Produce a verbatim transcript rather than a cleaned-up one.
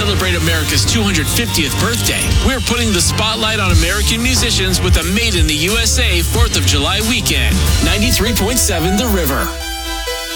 celebrate America's two hundred fiftieth birthday, we're putting the spotlight on American musicians with a Made in the U S A fourth of July weekend. ninety-three point seven The River.